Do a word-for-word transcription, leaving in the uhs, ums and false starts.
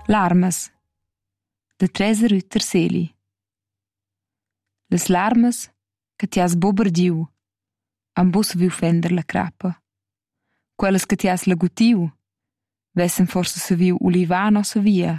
Larmas da Teresa Rütter Seli. Las larmas che ti has bobardiu han buca saviu fender la crappa. Quellas che ti has lagutiu vessen forsa saviu ulivar nossa via